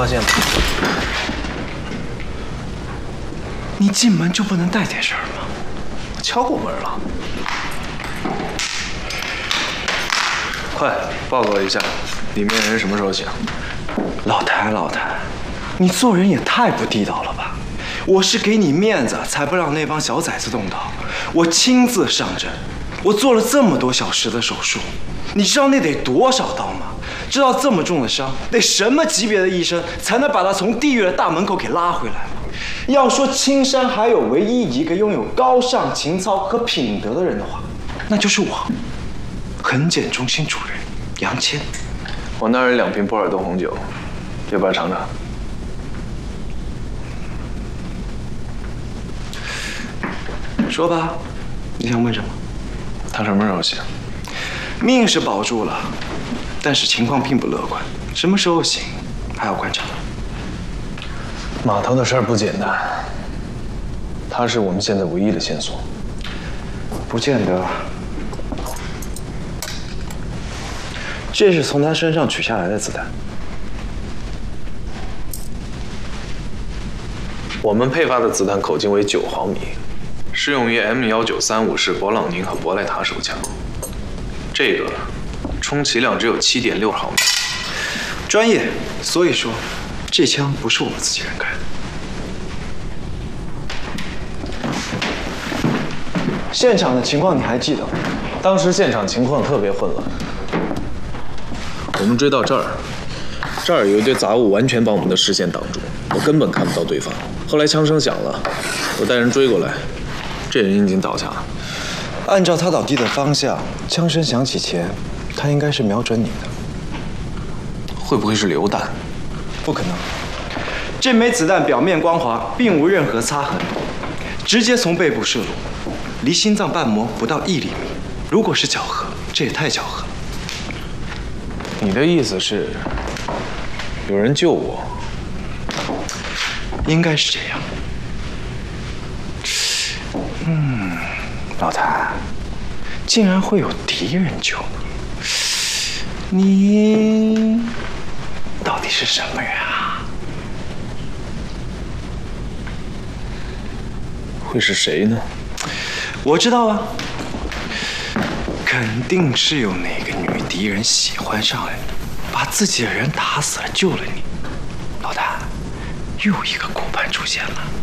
发现吗？ 你进门就不能带点事儿吗？ 我敲过门了。快报告一下，里面人什么时候醒？ 老谭，你做人也太不地道了吧！我是给你面子，才不让那帮小崽子动刀。我亲自上阵，我做了这么多小时的手术，你知道那得多少刀吗？知道这么重的伤，得什么级别的医生才能把他从地狱的大门口给拉回来吗？要说青山还有唯一一个拥有高尚情操和品德的人的话，那就是我，痕检中心主任杨谦。 我那儿有2瓶波尔多红酒，要不要尝尝？ 说吧，你想问什么？ 他什么时候醒？ 命是保住了，但是情况并不乐观。什么时候醒，还要观察。 码头的事儿不简单，他是我们现在唯一的线索。 不见得。这是从他身上取下来的子弹。 我们配发的子弹口径为9毫米，适用于 M1935式勃朗宁和博莱塔手枪。这个充其量只有7.6毫米。 专业，所以说，这枪不是我们自己人开的。现场的情况你还记得吗？ 当时现场情况特别混乱。我们追到这儿，这儿有一堆杂物，完全把我们的视线挡住，我根本看不到对方。后来枪声响了，我带人追过来，这人已经倒下了。 按照他倒地的方向，枪声响起前，他应该是瞄准你的。 会不会是榴弹？ 不可能，这枚子弹表面光滑，并无任何擦痕，直接从背部射入，离心脏瓣膜不到1厘米。如果是巧合，这也太巧合了。 你的意思是，有人救我？ 应该是这样。老谭，竟然会有敌人救你，你到底是什么人啊？ 会是谁呢？ 我知道啊，肯定是有哪个女敌人喜欢上了你，把自己的人打死了救了你。老谭，又一个骨牌出现了。